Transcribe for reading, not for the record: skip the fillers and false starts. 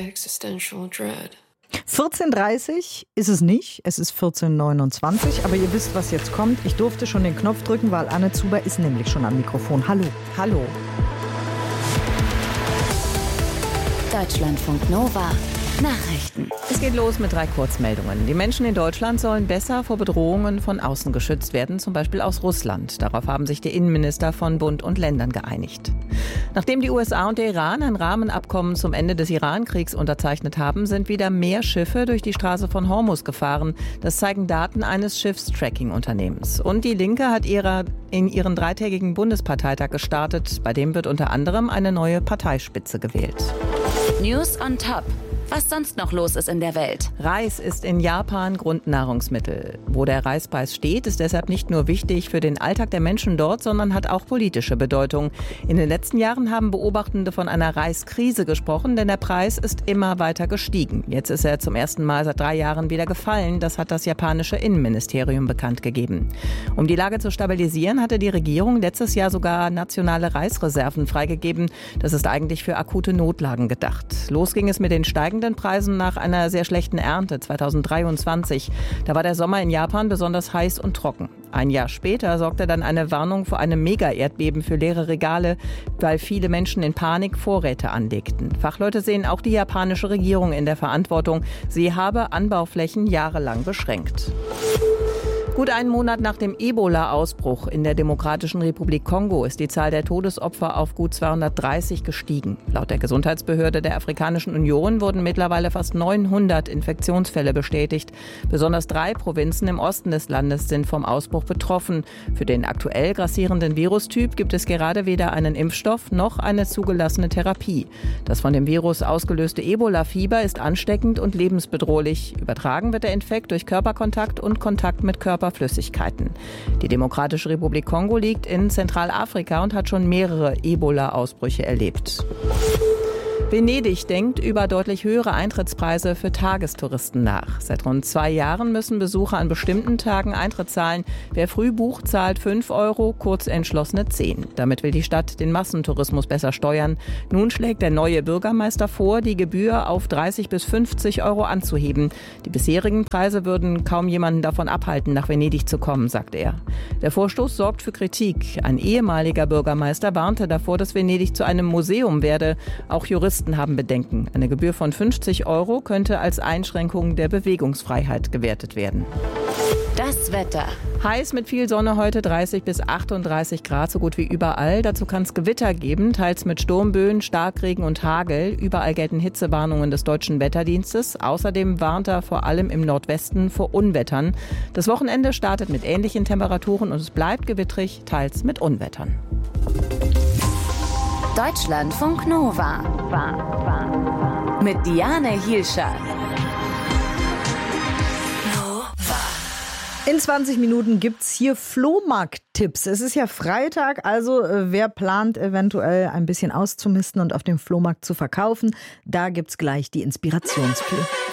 existential dread. 14:30 ist es nicht, es ist 14:29, aber ihr wisst, was jetzt kommt. Ich durfte schon den Knopf drücken, weil Anne Zuber ist nämlich schon am Mikrofon. Hallo. Hallo. Deutschlandfunk Nova. Nachrichten. Es geht los mit 3 Kurzmeldungen. Die Menschen in Deutschland sollen besser vor Bedrohungen von außen geschützt werden, zum Beispiel aus Russland. Darauf haben sich die Innenminister von Bund und Ländern geeinigt. Nachdem die USA und der Iran ein Rahmenabkommen zum Ende des Iran-Kriegs unterzeichnet haben, sind wieder mehr Schiffe durch die Straße von Hormuz gefahren. Das zeigen Daten eines Schiffstracking-Unternehmens. Und die Linke hat in ihren 3-tägigen Bundesparteitag gestartet. Bei dem wird unter anderem eine neue Parteispitze gewählt. News on Top. Was sonst noch los ist in der Welt. Reis ist in Japan Grundnahrungsmittel. Wo der Reispreis steht, ist deshalb nicht nur wichtig für den Alltag der Menschen dort, sondern hat auch politische Bedeutung. In den letzten Jahren haben Beobachtende von einer Reiskrise gesprochen, denn der Preis ist immer weiter gestiegen. Jetzt ist er zum ersten Mal seit 3 Jahren wieder gefallen. Das hat das japanische Innenministerium bekannt gegeben. Um die Lage zu stabilisieren, hatte die Regierung letztes Jahr sogar nationale Reisreserven freigegeben. Das ist eigentlich für akute Notlagen gedacht. Los ging es mit den steigenden Preisen nach einer sehr schlechten Ernte 2023. Da war der Sommer in Japan besonders heiß und trocken. Ein Jahr später sorgte dann eine Warnung vor einem Mega-Erdbeben für leere Regale, weil viele Menschen in Panik Vorräte anlegten. Fachleute sehen auch die japanische Regierung in der Verantwortung. Sie habe Anbauflächen jahrelang beschränkt. Gut einen Monat nach dem Ebola-Ausbruch in der Demokratischen Republik Kongo ist die Zahl der Todesopfer auf gut 230 gestiegen. Laut der Gesundheitsbehörde der Afrikanischen Union wurden mittlerweile fast 900 Infektionsfälle bestätigt. Besonders 3 Provinzen im Osten des Landes sind vom Ausbruch betroffen. Für den aktuell grassierenden Virustyp gibt es gerade weder einen Impfstoff noch eine zugelassene Therapie. Das von dem Virus ausgelöste Ebola-Fieber ist ansteckend und lebensbedrohlich. Übertragen wird der Infekt durch Körperkontakt und Kontakt mit Körperflüssigkeiten. Die Demokratische Republik Kongo liegt in Zentralafrika und hat schon mehrere Ebola-Ausbrüche erlebt. Venedig denkt über deutlich höhere Eintrittspreise für Tagestouristen nach. Seit rund 2 Jahren müssen Besucher an bestimmten Tagen Eintritt zahlen. Wer früh bucht, zahlt 5 €, Kurzentschlossene 10. Damit will die Stadt den Massentourismus besser steuern. Nun schlägt der neue Bürgermeister vor, die Gebühr auf 30 bis 50 € anzuheben. Die bisherigen Preise würden kaum jemanden davon abhalten, nach Venedig zu kommen, sagt er. Der Vorstoß sorgt für Kritik. Ein ehemaliger Bürgermeister warnte davor, dass Venedig zu einem Museum werde. Auch Juristen haben Bedenken. Eine Gebühr von 50 € könnte als Einschränkung der Bewegungsfreiheit gewertet werden. Das Wetter. Heiß mit viel Sonne heute, 30 bis 38 Grad, so gut wie überall. Dazu kann es Gewitter geben, teils mit Sturmböen, Starkregen und Hagel. Überall gelten Hitzewarnungen des Deutschen Wetterdienstes. Außerdem warnt er vor allem im Nordwesten vor Unwettern. Das Wochenende startet mit ähnlichen Temperaturen und es bleibt gewittrig, teils mit Unwettern. Deutschlandfunk Nova. Mit Diane Hielscher. In 20 Minuten gibt's hier Flohmarkt-Tipps. Es ist ja Freitag, also wer plant eventuell ein bisschen auszumisten und auf dem Flohmarkt zu verkaufen, da gibt's gleich die Inspirationskür.